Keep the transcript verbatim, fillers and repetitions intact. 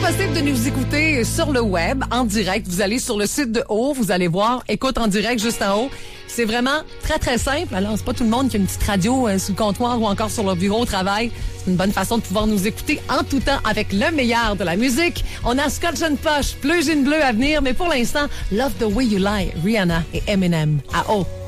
possible de nous écouter sur le web, en direct. Vous allez sur le site de Haut, vous allez voir Écoute en direct juste en haut. C'est vraiment très, très simple. Alors, c'est pas tout le monde qui a une petite radio euh, sous le comptoir ou encore sur leur bureau au travail. C'est une bonne façon de pouvoir nous écouter en tout temps avec le meilleur de la musique. On a Scotch and Posh, Bleu Jean Bleu à venir, mais pour l'instant, Love the Way You Lie, Rihanna et Eminem à Haut.